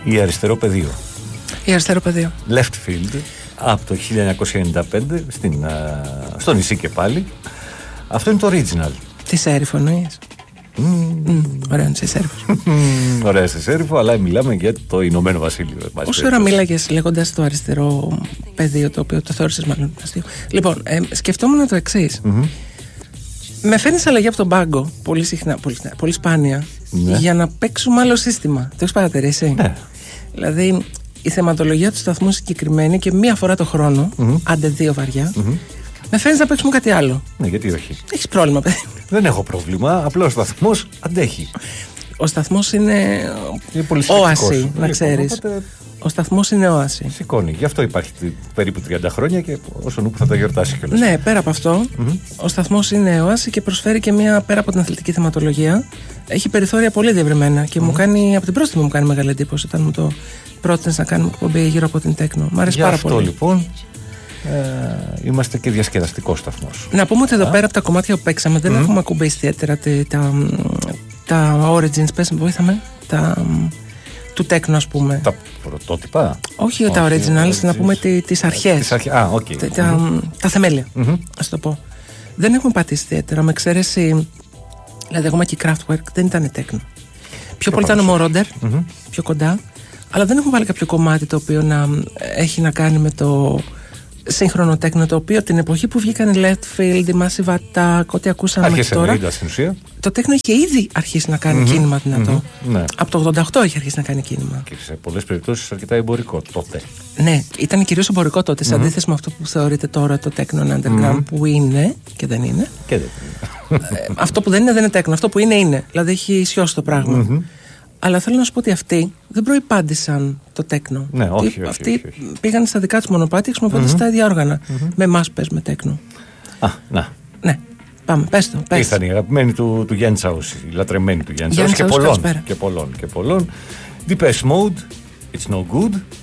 Η αριστερό πεδίο. Left field από το 1995 στο νησί και πάλι. Αυτό είναι το original. Τι σέριφο εννοείς? Ωραία, είναι σε σέριφο. Ωραία, σε σέριφο, αλλά μιλάμε για το Ηνωμένο Βασίλειο. Πόση ώρα μίλαγες λέγοντας το αριστερό πεδίο, το οποίο το θεώρησες μάλλον αστείο? Λοιπόν, σκεφτόμουν το εξής. Με φέρνεις αλλαγή από τον πάγκο πολύ συχνά, πολύ σπάνια, για να παίξουμε άλλο σύστημα. Το έχεις παρατηρήσει? Ναι. Δηλαδή, η θεματολογία του σταθμού συγκεκριμένη και μία φορά το χρόνο, άντε δύο βαριά, με φέρνεις να παίξουμε κάτι άλλο. Ναι, γιατί όχι? Έχεις πρόβλημα, παιδί? Δεν έχω πρόβλημα. Απλώς ο σταθμός αντέχει. Ο σταθμός είναι όαση, να ξέρεις. Οπότε... Ο σταθμός είναι όαση. Σηκώνει. Γι' αυτό υπάρχει περίπου 30 χρόνια και όσον ούπου θα τα γιορτάσει κιόλας. Ναι, πέρα από αυτό, ο σταθμός είναι όαση και προσφέρει και μια, πέρα από την αθλητική θεματολογία, έχει περιθώρια πολύ διευρυμένα και μου κάνει, από την πρώτη μου κάνει μεγάλη εντύπωση όταν μου το πρότεινες να κάνουμε εκπομπή γύρω από την τέκνο. Μ' αρέσει πάρα πολύ. Γι' αυτό λοιπόν είμαστε και διασκεδαστικός σταθμός. Να πούμε ότι εδώ πέρα από τα κομμάτια που παίξαμε δεν έχουμε ακουμπήσει ιδιαίτερα τα origins, πες, βοήθαμε, του τέκνο, ας πούμε. Τα πρωτότυπα. Όχι τα originals, να πούμε τις αρχές. Τα θεμέλια, ας το πω. Δεν έχουμε πατήσει ιδιαίτερα, με εξαίρεση, δηλαδή ακόμα και η Kraftwerk δεν ήταν τέκνο. Πιο πολύ ήταν ο Moroder, πιο κοντά, αλλά δεν έχουμε βάλει κάποιο κομμάτι το οποίο να έχει να κάνει με το σύγχρονο τέκνο, το οποίο την εποχή που βγήκαν η Left Field, η Massive Attack, ό,τι ακούσαμε μέχρι τώρα, στην ουσία. το τέκνο είχε ήδη αρχίσει να κάνει κίνημα δυνατό. Ναι. Από το 88 είχε αρχίσει να κάνει κίνημα. Και σε πολλές περιπτώσεις αρκετά εμπορικό τότε. Ναι, ήταν κυρίως εμπορικό τότε, σε αντίθεση με αυτό που θεωρείται τώρα το τέκνο underground, που είναι και δεν είναι. Αυτό που δεν είναι τέκνο, αυτό που είναι. Δηλαδή έχει σιώσει το πράγμα. Αλλά θέλω να σου πω ότι αυτοί δεν προϋπάντησαν το τέκνο. Ναι, όχι. Αυτοί πήγαν στα δικά τους μονοπάτια χρησιμοποιώντας τα ίδια όργανα. Με εμάς πες με τέκνο. Να. Ναι, πάμε, πες το. Ήρθαν οι αγαπημένοι του Γέντσαους, οι λατρεμένοι του Γέντσαους και πολλών. Depeche Mode, It's No Good.